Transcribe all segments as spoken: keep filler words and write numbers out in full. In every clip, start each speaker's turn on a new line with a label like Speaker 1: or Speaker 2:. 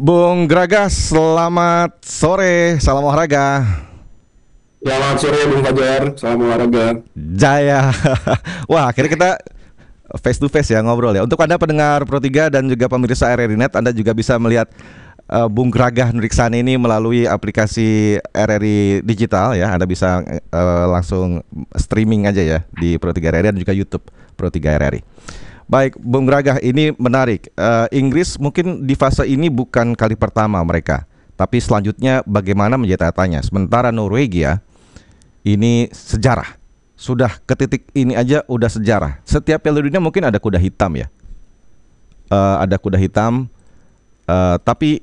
Speaker 1: Bung Gragas, selamat sore, salam olahraga.
Speaker 2: Selamat sore Bung Fajar, salam olahraga.
Speaker 1: Jaya. Wah, akhirnya kita face to face ya ngobrol ya. Untuk Anda pendengar Pro tiga dan juga pemirsa R R I Net, Anda juga bisa melihat uh, Bung Gragah Nuriksani ini melalui aplikasi R R I Digital ya. Anda bisa uh, langsung streaming aja ya di Pro tiga R R I dan juga YouTube Pro tiga R R I. Baik, Bung Gragah, ini menarik. Uh, Inggris mungkin di fase ini bukan kali pertama mereka, tapi selanjutnya bagaimana menjadi tanya. Sementara Norwegia ini sejarah. Sudah ke titik ini aja udah sejarah. Setiap Piala Dunia mungkin ada kuda hitam ya. Uh, ada kuda hitam. Uh, tapi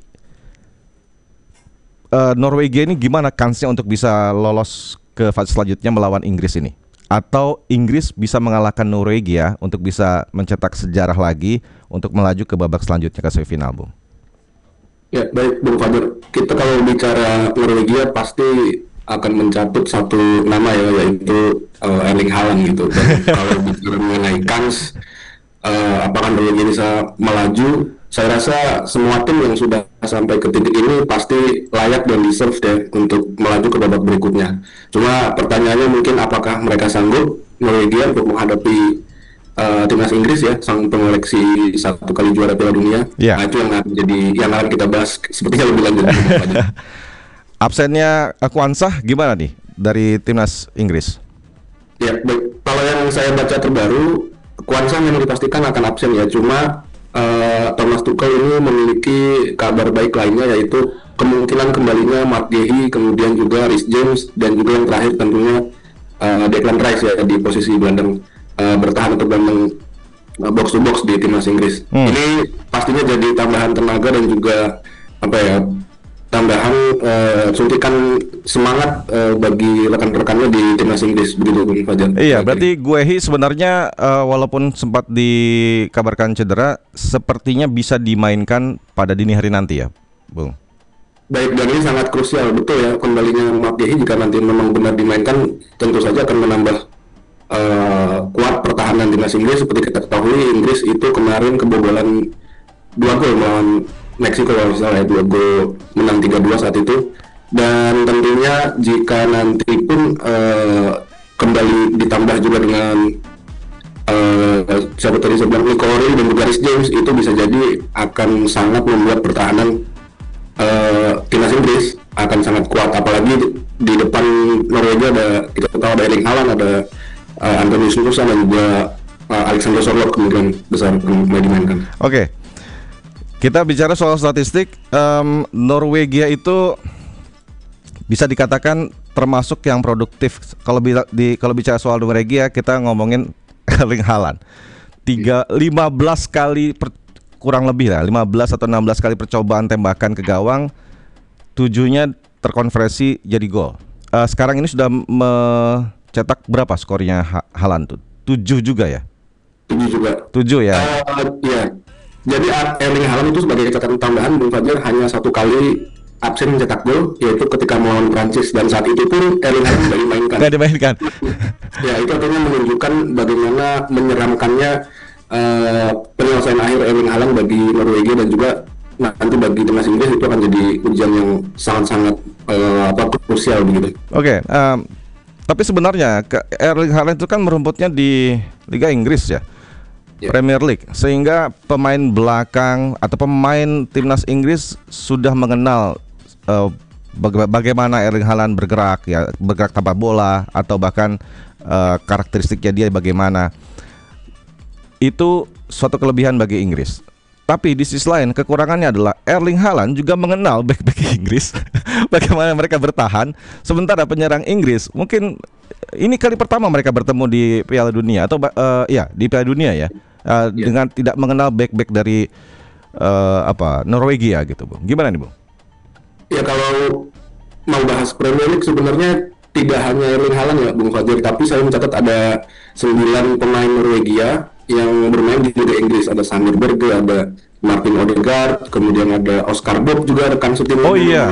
Speaker 1: uh, Norwegia ini gimana kansnya untuk bisa lolos ke fase selanjutnya melawan Inggris ini? Atau Inggris bisa mengalahkan Norwegia untuk bisa mencetak sejarah lagi untuk melaju ke babak selanjutnya ke semifinal, Bung?
Speaker 2: Ya, baik Bung Fajar. Kita kalau bicara Norwegia pasti akan mencatut satu nama ya, yaitu uh, Erling Haaland gitu. Dan kalau bicara mengenai kans uh, apakah Norwegia bisa melaju, saya rasa semua tim yang sudah sampai ke titik ini pasti layak dan deserve deh untuk melaju ke babak berikutnya. Cuma pertanyaannya mungkin apakah mereka sanggup Norwegia untuk menghadapi uh, timnas Inggris ya, sang pengoleksi satu kali juara Piala Dunia.
Speaker 1: Yeah.
Speaker 2: Nah, itu yang akan jadi yang akan kita bahas sepertinya lebih lanjut.
Speaker 1: Absennya Kwanzaa gimana nih dari timnas Inggris?
Speaker 2: Ya, baik. Kalau yang saya baca terbaru, Kwanzaa memang dipastikan akan absen ya. Cuma uh, Thomas Tuchel ini memiliki kabar baik lainnya, yaitu kemungkinan kembalinya Mark Guehi, kemudian juga Reece James, dan juga yang terakhir tentunya uh, Declan Rice ya di posisi gelandang uh, bertahan atau gelandang uh, box to box di timnas Inggris. Hmm. Ini pastinya jadi tambahan tenaga dan juga apa ya? tambahan uh, suntikan semangat uh, bagi rekan-rekannya di timnas Inggris, begitu Bung Fajar.
Speaker 1: Iya, berarti Guehi sebenarnya uh, walaupun sempat dikabarkan cedera, sepertinya bisa dimainkan pada dini hari nanti ya, Bung.
Speaker 2: Baik, dan ini sangat krusial, betul ya, kembalinya Mark Guehi jika nanti memang benar dimainkan, tentu saja akan menambah uh, kuat pertahanan timnas Inggris. Seperti kita ketahui, Inggris itu kemarin kebobolan dua gol melawan Meksiko kalau misalnya dua gol menang tiga dua saat itu, dan tentunya jika nanti pun uh, kembali ditambah juga dengan uh, siapa tadi saya bilang Nico Origi dan juga Reece James, itu bisa jadi akan sangat membuat pertahanan uh, timnas Inggris akan sangat kuat, apalagi di, di depan Norwegia ada kita tahu ada Erling Haaland, ada uh, Anthony Sundson dan juga uh, Alexander Sørloth kemungkinan besar kembali dimainkan.
Speaker 1: Oke. Okay. Kita bicara soal statistik, um, Norwegia itu bisa dikatakan termasuk yang produktif. Kalau di kalau bicara soal Norwegia, kita ngomongin Erling Haaland. Tiga, lima belas kali per, kurang lebih lah, lima belas atau enam belas kali percobaan tembakan ke gawang, tujuhnya terkonversi jadi gol. Uh, sekarang ini sudah mencetak berapa skornya ha- Haaland tuh? Tujuh juga ya?
Speaker 2: Tujuh juga.
Speaker 1: Tujuh ya?
Speaker 2: Uh, iya. Jadi Erling Haaland itu sebagai catatan tambahan Bung Fajar hanya satu kali absen mencetak gol, yaitu ketika melawan Prancis, dan saat itu pun Erling Haaland tidak dimainkan.
Speaker 1: Tidak dimainkan.
Speaker 2: Ya, itu artinya menunjukkan bagaimana menyeramkannya uh, penyelesaian akhir Erling Haaland bagi Norwegia dan juga nanti bagi timnas Inggris. Itu akan jadi ujian yang sangat-sangat uh, apa krusial begitu.
Speaker 1: Oke, okay, um, tapi sebenarnya Erling Haaland itu kan merumputnya di Liga Inggris ya. Yeah. Premier League, sehingga pemain belakang atau pemain timnas Inggris sudah mengenal uh, baga- bagaimana Erling Haaland bergerak ya, bergerak tanpa bola, atau bahkan uh, karakteristiknya dia bagaimana. Itu suatu kelebihan bagi Inggris. Tapi di sisi lain kekurangannya adalah Erling Haaland juga mengenal bek-bek Inggris bagaimana mereka bertahan, sementara penyerang Inggris mungkin ini kali pertama mereka bertemu di Piala Dunia atau uh, ya di Piala Dunia ya. Uh, yeah. Dengan tidak mengenal back-back dari uh, apa Norwegia gitu, Bung. Gimana nih, Bung?
Speaker 2: Ya, kalau mau bahas Premier League sebenarnya tidak hanya Erling Haaland ya, Bung Fajar, tapi saya mencatat ada sembilan pemain Norwegia yang bermain di Liga Inggris. Ada Samir Berge, ada Martin Odegaard, kemudian ada Oscar Bob juga rekan setim.
Speaker 1: Oh iya.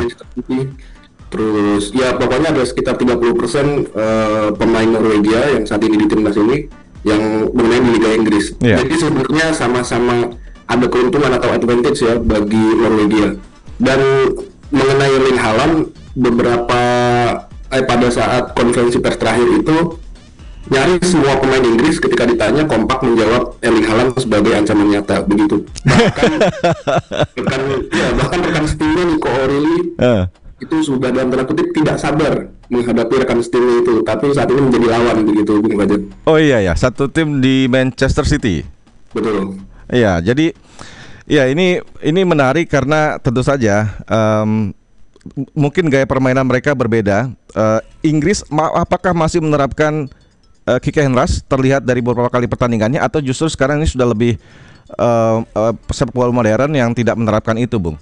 Speaker 2: Terus ya pokoknya ada sekitar tiga puluh persen uh, pemain Norwegia yang saat ini di timnas ini yang bermain di Liga Inggris. Yeah. Jadi sebenarnya sama-sama ada keuntungan atau advantage ya bagi Norwegia. Dan mengenai Erling Haaland, beberapa eh, pada saat konferensi pers terakhir itu nyaris semua pemain Inggris ketika ditanya kompak menjawab Erling Haaland sebagai ancaman nyata begitu. Bahkan rekan ya bahkan rekan setimnya Nico O'Reilly uh. itu sudah dalam tanda kutip tidak sabar menghadapi rekan setimnya itu, tapi saat ini menjadi lawan begitu, Bung Fajar.
Speaker 1: Oh iya ya, satu tim di Manchester City.
Speaker 2: Betul.
Speaker 1: Iya, jadi ya ini ini menarik karena tentu saja um, mungkin gaya permainan mereka berbeda. Uh, Inggris ma- apakah masih menerapkan uh, kick and rush terlihat dari beberapa kali pertandingannya, atau justru sekarang ini sudah lebih uh, uh, sepak bola modern yang tidak menerapkan itu, Bung?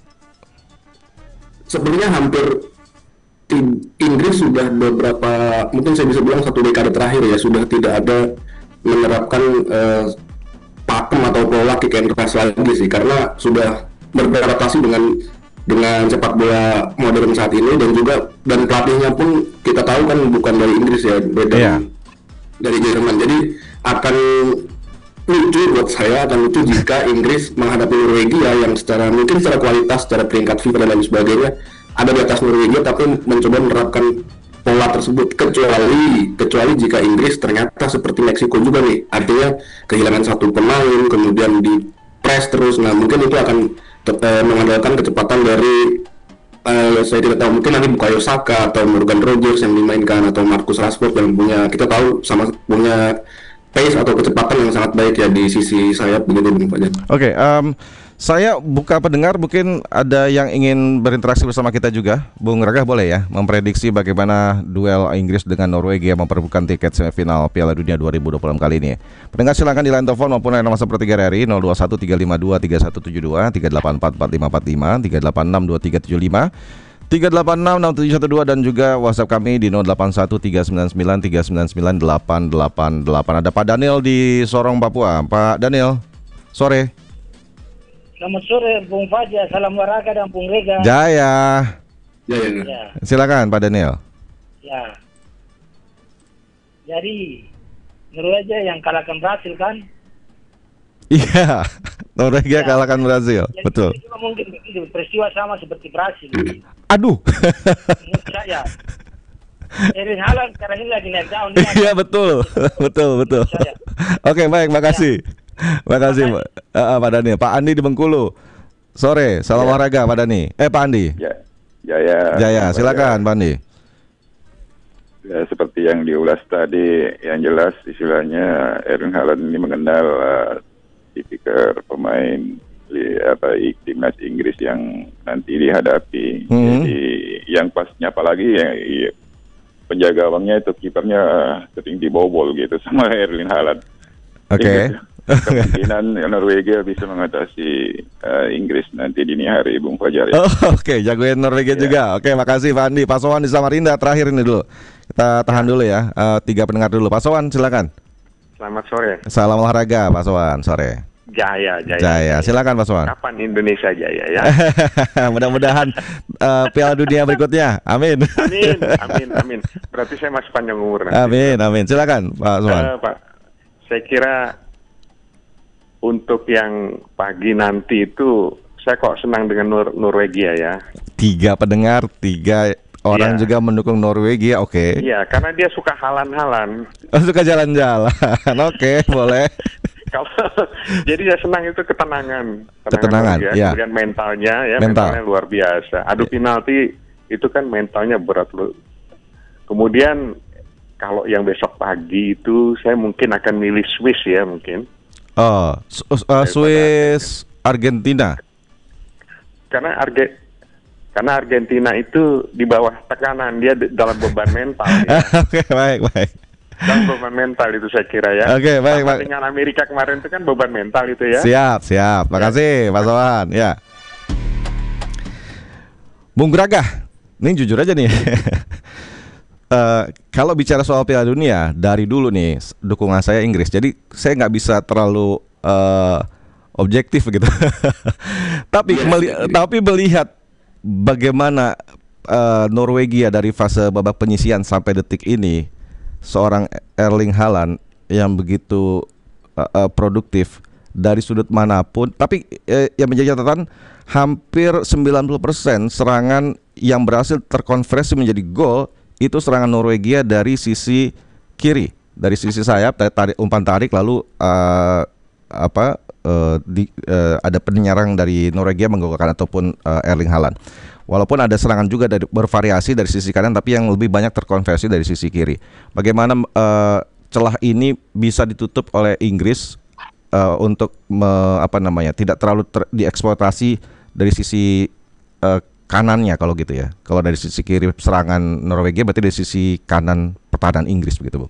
Speaker 2: Sebenarnya hampir tim Inggris sudah beberapa, mungkin saya bisa bilang satu dekade terakhir ya, sudah tidak ada menerapkan uh, pakem atau pola kick and rush lagi sih, karena sudah beradaptasi dengan dengan sepak bola modern saat ini, dan juga dan pelatihnya pun kita tahu kan bukan dari Inggris ya, beda yeah. dari Jerman. Jadi akan lucu buat saya, akan lucu jika Inggris menghadapi Norwegia yang secara mungkin secara kualitas, secara peringkat FIFA dan lain sebagainya ada di atas Norwegia, tapi mencoba menerapkan pola tersebut, kecuali kecuali jika Inggris ternyata seperti Meksiko juga nih, artinya kehilangan satu pemain kemudian di press terus. Nah mungkin itu akan uh, mengandalkan kecepatan dari uh, saya tidak tahu, mungkin nanti Bukayo Saka atau Morgan Rogers yang dimainkan, atau Marcus Rashford yang punya, kita tahu sama punya pace atau kecepatan yang sangat baik ya di sisi sayap begitu, Bung Fajar.
Speaker 1: Oke, okay, um, saya buka pendengar, mungkin ada yang ingin berinteraksi bersama kita juga. Bung Raga boleh ya memprediksi bagaimana duel Inggris dengan Norwegia memperebutkan tiket semifinal Piala Dunia dua ribu dua puluh enam kali ini. Pendengar silakan di line telepon maupun line WhatsApp per tiga R I nol dua satu tiga lima dua tiga satu tujuh dua, tiga delapan empat empat lima empat lima, tiga delapan enam dua tiga tujuh lima, tiga delapan enam enam tujuh satu dua, dan juga WhatsApp kami di nol delapan satu tiga sembilan sembilan tiga sembilan sembilan delapan delapan delapan. Ada Pak Daniel di Sorong, Papua. Pak Daniel, sore.
Speaker 3: Selamat sore Bung Fajar, salam olahraga dan Bung Rega.
Speaker 1: Jaya.
Speaker 2: Jaya.
Speaker 3: Ya.
Speaker 1: Silakan Pak Daniel.
Speaker 3: Ya. Jadi Norwegia yang kalahkan Brasil kan?
Speaker 1: Iya, Norwegia ya. kalahkan Brasil. Jadi, betul.
Speaker 3: Juga mungkin begitu, peristiwa sama seperti Brasil.
Speaker 1: Aduh.
Speaker 3: Menurut saya. Erling Haaland sekarang ini lagi naik daun.
Speaker 1: Iya betul, betul, betul. Oke, baik, makasih. Ya. Makasih Pak, uh, Pak Dani. Pak Andi di Bengkulu. Sore, salam ya. olahraga Pak Dani. Eh Pak Andi.
Speaker 4: Ya, Jaya.
Speaker 1: Jaya, silakan Pak Andi.
Speaker 4: Ya, seperti yang diulas tadi, yang jelas istilahnya Erling Haaland ini mengenal uh, tipikal pemain li, apa timnas Inggris yang nanti dihadapi. Hmm. Jadi yang pasnya apalagi yang ya, penjaga gawangnya itu kipernya sering dibobol gitu sama Erling Haaland.
Speaker 1: Oke. Okay.
Speaker 4: Kemungkinan Norwegia bisa mengatasi uh, Inggris nanti dini hari, Bung Fajar. Ya.
Speaker 1: Oh, Oke, okay. jagoin Norwegia ya. juga. Oke, okay, makasih Pak Andi. Pak Sowan di Samarinda terakhir ini dulu. Kita tahan dulu ya. Uh, tiga pendengar dulu. Pak Sowan, silakan.
Speaker 5: Selamat sore.
Speaker 1: Salam olahraga, Pak Sowan. Sore.
Speaker 5: Jaya, Jaya.
Speaker 1: Jaya, silakan Pak Sowan.
Speaker 5: Kapan Indonesia jaya ya?
Speaker 1: Mudah-mudahan uh, Piala Dunia berikutnya. Amin.
Speaker 5: Amin, amin, amin. Berarti saya masih panjang umur nanti.
Speaker 1: Amin, amin. Silakan, Pak Sowan.
Speaker 5: Uh, Pak, saya kira untuk yang pagi nanti itu saya kok senang dengan Nor- Norwegia ya.
Speaker 1: Tiga pendengar, tiga orang ya. juga mendukung Norwegia, oke. Okay.
Speaker 5: Iya, karena dia suka halan-halan.
Speaker 1: Oh, suka jalan-jalan, oke, okay, boleh.
Speaker 5: Kalau jadi ya senang itu ketenangan,
Speaker 1: ketenangan,
Speaker 5: ya.
Speaker 1: ya.
Speaker 5: Kemudian mentalnya ya,
Speaker 1: Mental.
Speaker 5: mentalnya luar biasa. Adu
Speaker 1: ya.
Speaker 5: penalti itu kan mentalnya berat loh. Kemudian kalau yang besok pagi itu saya mungkin akan milih Swiss ya mungkin.
Speaker 1: Oh, uh, Swiss, Argentina.
Speaker 5: Karena Arge, karena Argentina itu di bawah tekanan, dia dalam beban mental. Ya.
Speaker 1: Oke, okay, baik, baik.
Speaker 5: Dalam beban mental itu saya kira ya.
Speaker 1: Oke, okay, baik, baik.
Speaker 5: Dengan Amerika kemarin itu kan beban mental itu ya.
Speaker 1: Siap, siap. Makasih, ya. Pak Sowan. Ya. Bung Braga, ini jujur aja nih. Uh, kalau bicara soal Piala Dunia dari dulu nih dukungan saya Inggris, jadi saya nggak bisa terlalu uh, objektif gitu. tapi yes, meli- yes. tapi melihat bagaimana uh, Norwegia dari fase babak penyisian sampai detik ini, seorang Erling Haaland yang begitu uh, uh, produktif dari sudut manapun. Tapi eh, yang menjadi catatan, hampir sembilan puluh persen serangan yang berhasil terkonversi menjadi gol itu serangan Norwegia dari sisi kiri, dari sisi sayap, tarik, umpan tarik, lalu uh, apa uh, di, uh, ada penyerang dari Norwegia menggolkan ataupun uh, Erling Haaland. Walaupun ada serangan juga dari bervariasi dari sisi kanan, tapi yang lebih banyak terkonversi dari sisi kiri. Bagaimana uh, celah ini bisa ditutup oleh Inggris uh, untuk me, apa namanya tidak terlalu ter, dieksploitasi dari sisi uh, kanannya kalau gitu ya. Kalau dari sisi kiri serangan Norwegia, berarti dari sisi kanan pertahanan Inggris begitu, Bung?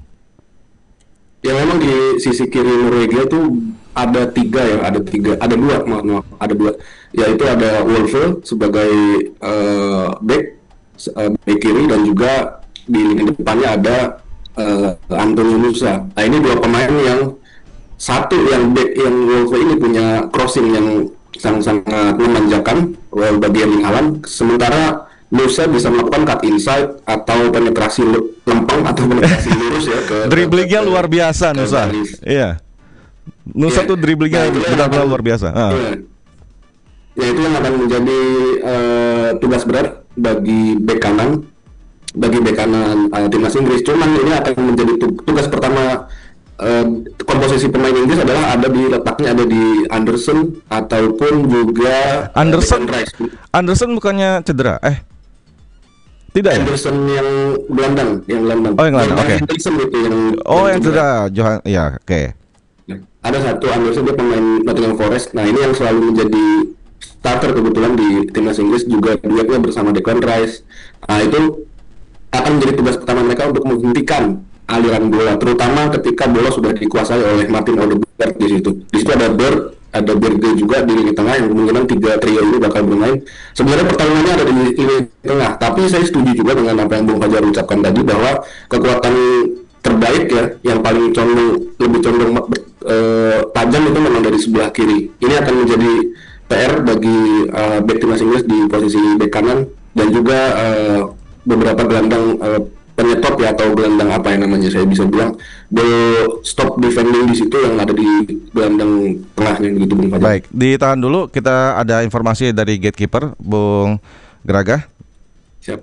Speaker 2: Ya memang di sisi kiri Norwegia tuh ada tiga ya, ada tiga, ada dua, maaf, maaf ada dua, yaitu ada Wolfe sebagai uh, back, uh, back kiri, dan juga di lini depannya ada uh, Antonio Nusa. Nah ini dua pemain yang satu yang back yang Wolfe ini punya crossing yang sangat-sangat memanjakan bagi Erling Haaland, sementara Nusa bisa melakukan cut inside atau penetrasi lempeng atau penetrasi lurus ya ke
Speaker 1: dribblingnya luar biasa Nusa. Iya. Nusa yeah. tuh dribblingnya nah, benar-benar luar biasa. Ah.
Speaker 2: Yeah. Ya itu yang akan menjadi uh, tugas berat bagi bek kanan, bagi bek kanan uh, timnas Inggris. Cuman ini akan menjadi tugas pertama. Uh, komposisi pemain Inggris adalah ada di letaknya ada di Anderson ataupun juga
Speaker 1: Anderson. Uh, Anderson bukannya cedera? Eh, tidak
Speaker 2: Anderson
Speaker 1: ya?
Speaker 2: yang gelandang, yang gelandang.
Speaker 1: Oh yang gelandang, oke. Okay.
Speaker 2: Itu yang
Speaker 1: oh yang cedera, Johan, ya, oke. Okay.
Speaker 2: Nah, ada satu Anderson, dia pemain Nottingham Forest. Nah ini yang selalu menjadi starter kebetulan di timnas Inggris, juga duetnya bersama Declan Rice. Nah itu akan menjadi tugas pertama mereka untuk menghentikan aliran bola, terutama ketika bola sudah dikuasai oleh Martin Odegaard di situ. Di situ ada Bird, ada Berge juga di lini tengah, yang kemungkinan tiga trio ini bakal bermain. Sebenarnya pertarungannya ada di lini tengah, tapi saya setuju juga dengan apa yang Bung Fajar ucapkan tadi, bahwa kekuatan terbaik ya, yang paling condong lebih condong uh, tajam itu memang dari sebelah kiri. Ini akan menjadi P R bagi uh, back timnas Inggris di posisi back kanan, dan juga uh, beberapa gelandang uh, penyetop ya, atau gelandang apa yang namanya, saya bisa bilang the stop defending di situ yang ada di gelandang tengahnya gitu, Bung Fajar.
Speaker 1: Baik, ditahan dulu, kita ada informasi dari gatekeeper Bung Geragah.
Speaker 2: Siap.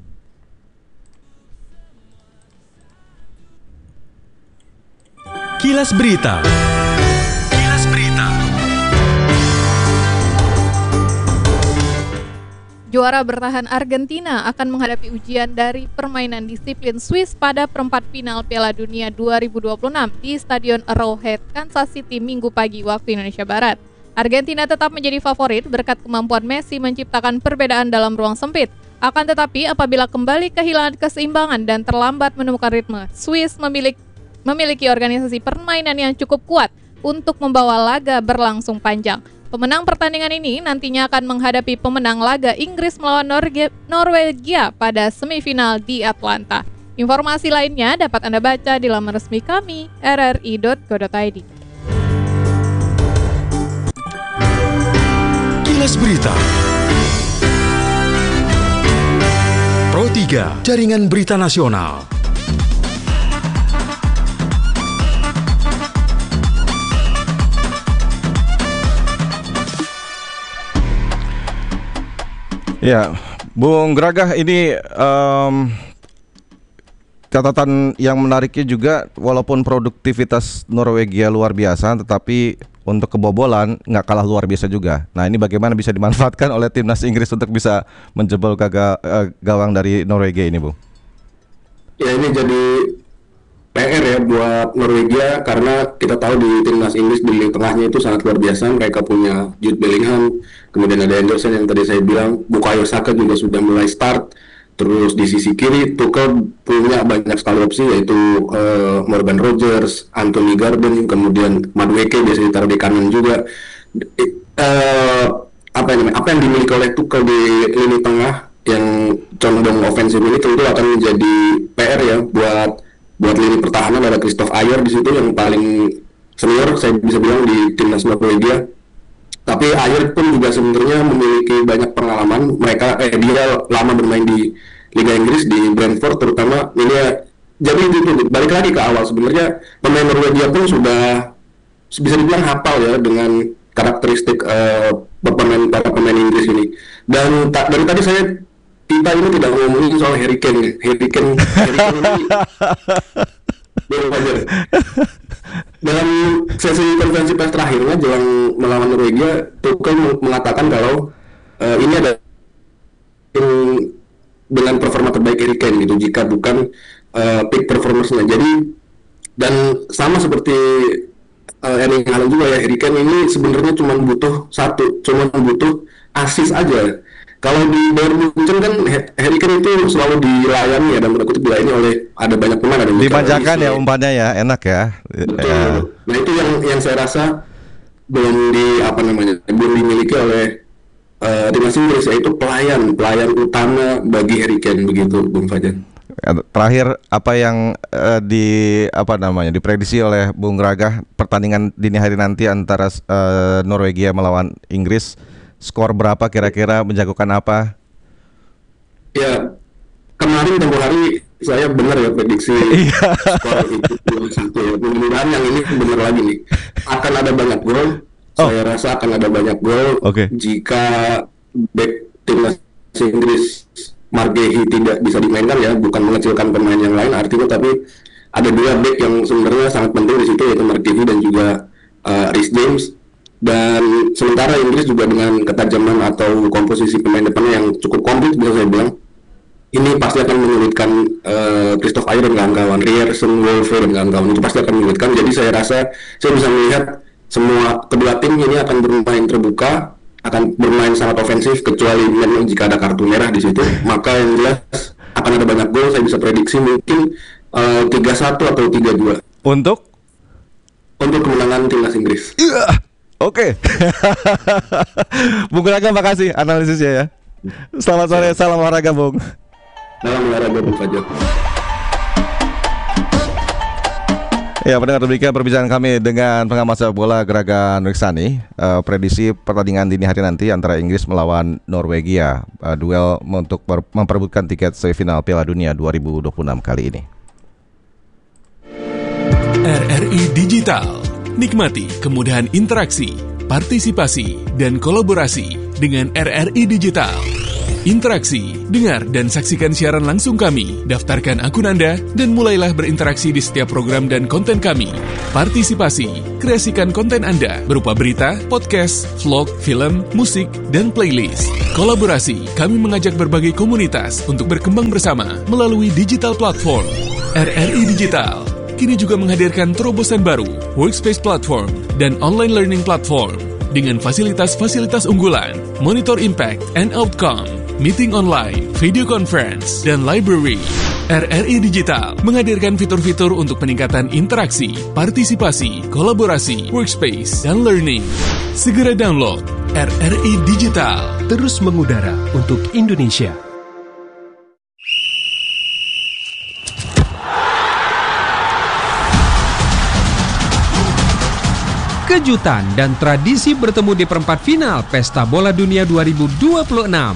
Speaker 6: Kilas Berita. Kilas Berita.
Speaker 7: Juara bertahan Argentina akan menghadapi ujian dari permainan disiplin Swiss pada perempat final Piala Dunia dua ribu dua puluh enam di Stadion Arrowhead, Kansas City, Minggu pagi waktu Indonesia Barat. Argentina tetap menjadi favorit berkat kemampuan Messi menciptakan perbedaan dalam ruang sempit. Akan tetapi apabila kembali kehilangan keseimbangan dan terlambat menemukan ritme, Swiss memiliki, memiliki organisasi permainan yang cukup kuat untuk membawa laga berlangsung panjang. Pemenang pertandingan ini nantinya akan menghadapi pemenang laga Inggris melawan Norge- Norwegia pada semifinal di Atlanta. Informasi lainnya dapat Anda baca di laman resmi kami, r r i dot co dot i d.
Speaker 6: Kilas Berita. Pro tiga, Jaringan Berita Nasional.
Speaker 1: Ya, Bung Geragah, ini um, catatan yang menariknya juga, walaupun produktivitas Norwegia luar biasa, tetapi untuk kebobolan nggak kalah luar biasa juga. Nah ini bagaimana bisa dimanfaatkan oleh timnas Inggris untuk bisa menjebol gaga, uh, gawang dari Norwegia ini, Bu?
Speaker 2: Ya ini jadi P R ya buat Norwegia, karena kita tahu di timnas Inggris di lini tengahnya itu sangat luar biasa. Mereka punya Jude Bellingham, kemudian ada Anderson yang tadi saya bilang, Bukayo Saka juga sudah mulai start. Terus di sisi kiri Tuchel punya banyak sekali opsi, yaitu uh, Morgan Rogers, Anthony Gordon, kemudian Madueke biasanya ditaruh di kanan juga. Uh, apa yang apa yang dimiliki oleh Tuchel di lini tengah yang condong ofensif ini tentu akan menjadi P R ya buat buat lini pertahanan. Ada Christoph Ayer di situ yang paling senior saya bisa bilang di timnas Norwegia. Tapi Ayer pun juga sebenarnya memiliki banyak pengalaman. Mereka eh dia lama bermain di Liga Inggris di Brentford terutama. Ini ya, jadi itu balik lagi ke awal, sebenarnya pemain Norwegia pun sudah bisa dibilang hafal ya dengan karakteristik uh, pemain para pemain Inggris ini. Dan ta- dari tadi saya kita ini tidak ngomongin soal Harry Kane. Harry Kane, Harry Kane ini belum wajar. Dalam sesi konferensi pers terakhirnya jelang melawan Norwegia, Tuchel mengatakan kalau uh, ini ada dengan performa terbaik Harry Kane gitu, jika bukan uh, peak performance-nya. Jadi dan sama seperti uh, Erling Haaland juga ya, Harry Kane ini sebenarnya cuma butuh satu, cuma butuh assist aja. Kalau di Bayern Munchen kan Harry Kane itu selalu dilayani ya, dan berikut dilayani oleh ada banyak pemain, ada
Speaker 1: dimanjakan ya umpannya ya, enak ya.
Speaker 2: Betul.
Speaker 1: Ya.
Speaker 2: Nah itu yang yang saya rasa belum di apa namanya belum dimiliki oleh uh, timnas Inggris, yaitu pelayan pelayan utama bagi Harry Kane begitu, Bung Fajar.
Speaker 1: Terakhir apa yang uh, di apa namanya diprediksi oleh Bung Ragah pertandingan dini hari nanti antara uh, Norwegia melawan Inggris, skor berapa kira-kira, menjagokan apa?
Speaker 2: Ya, kemarin tempo hari saya benar ya prediksi skor itu dua satu ya. Mudah-mudahan yang ini benar lagi nih. Akan ada banyak gol. Oh. Saya rasa akan ada banyak gol.
Speaker 1: Okay.
Speaker 2: Jika back timnas Inggris Mark Guehi tidak bisa dimainkan ya, bukan mengecilkan pemain yang lain artinya, tapi ada dua back yang sebenarnya sangat penting di situ, yaitu Mark Guehi dan juga uh, Reece James. Dan sementara Inggris juga dengan ketajaman atau komposisi pemain depannya yang cukup komplit, bisa saya bilang, ini pasti akan menyulitkan uh, Christoph Ayer dan kawan-kawan, Ryerson, Wolfe dan kawan-kawan, itu pasti akan menyulitkan. Jadi saya rasa saya bisa melihat semua kedua tim ini akan bermain terbuka, akan bermain sangat ofensif, kecuali memang jika ada kartu merah di situ, maka yang jelas akan ada banyak gol. Saya bisa prediksi mungkin uh, tiga satu atau tiga dua
Speaker 1: untuk
Speaker 2: untuk kemenangan timnas Inggris.
Speaker 1: Yeah. Oke. Okay. Bung Ragah, makasih analisisnya ya. Selamat sore, salam olahraga, Bung.
Speaker 2: Salam olahraga, Bung Fajar.
Speaker 1: Ya, pendengar, demikian perbincangan kami dengan pengamat sepak bola Geragan Riksani. uh, Prediksi pertandingan dini hari nanti antara Inggris melawan Norwegia, uh, duel untuk memperebutkan tiket semifinal Piala Dunia dua ribu dua puluh enam kali ini.
Speaker 6: R R I Digital. Nikmati kemudahan interaksi, partisipasi, dan kolaborasi dengan R R I Digital. Interaksi, dengar dan saksikan siaran langsung kami, daftarkan akun Anda, dan mulailah berinteraksi di setiap program dan konten kami. Partisipasi, kreasikan konten Anda berupa berita, podcast, vlog, film, musik, dan playlist. Kolaborasi, kami mengajak berbagai komunitas untuk berkembang bersama melalui digital platform. R R I Digital kini juga menghadirkan terobosan baru, workspace platform, dan online learning platform dengan fasilitas-fasilitas unggulan, monitor impact and outcome, meeting online, video conference, dan library. R R I Digital menghadirkan fitur-fitur untuk peningkatan interaksi, partisipasi, kolaborasi, workspace, dan learning. Segera download R R I Digital.
Speaker 8: Terus mengudara untuk Indonesia. Kejutan dan tradisi bertemu di perempat final Pesta Bola Dunia dua ribu dua puluh enam.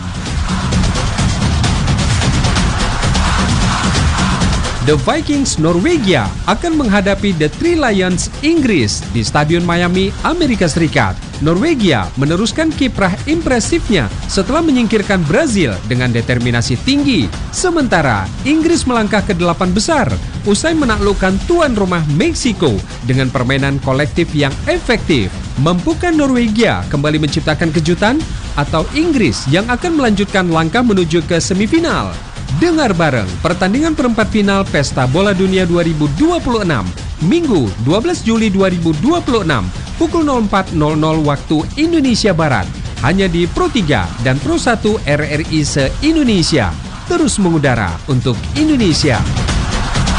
Speaker 8: The Vikings Norwegia akan menghadapi The Three Lions Inggris di Stadion Miami, Amerika Serikat. Norwegia meneruskan kiprah impresifnya setelah menyingkirkan Brazil dengan determinasi tinggi. Sementara Inggris melangkah ke delapan besar usai menaklukkan tuan rumah Meksiko dengan permainan kolektif yang efektif. Mampukah Norwegia kembali menciptakan kejutan atau Inggris yang akan melanjutkan langkah menuju ke semifinal? Dengar bareng pertandingan perempat final Pesta Bola Dunia dua ribu dua puluh enam, Minggu dua belas Juli dua ribu dua puluh enam, pukul nol empat nol nol waktu Indonesia Barat. Hanya di Pro tiga dan Pro satu R R I se-Indonesia. Terus mengudara untuk Indonesia.